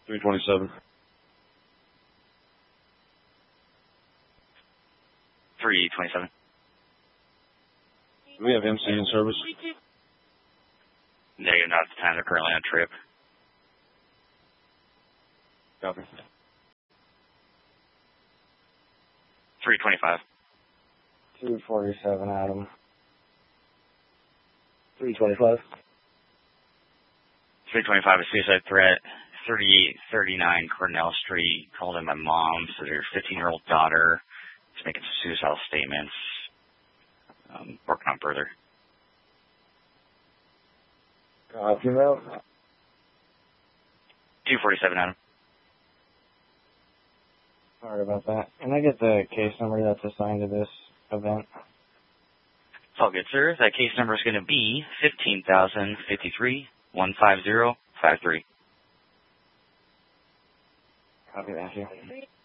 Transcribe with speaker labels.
Speaker 1: 327.
Speaker 2: 327.
Speaker 1: Do we have MC in service?
Speaker 2: Negative, not at the time. They're currently on trip.
Speaker 1: Copy.
Speaker 2: 325.
Speaker 3: 247, Adam. 325.
Speaker 2: 325, a suicide threat. 3839 Cornell Street. Called in my mom, so their 15-year-old daughter is making some suicidal statements. Working on further.
Speaker 3: Copy, Mel.
Speaker 2: 247, Adam.
Speaker 3: Sorry about that. Can I get the case number that's assigned to this event?
Speaker 2: It's all good, sir. That case number is going to be 15,053-15053.
Speaker 3: Copy, thank you.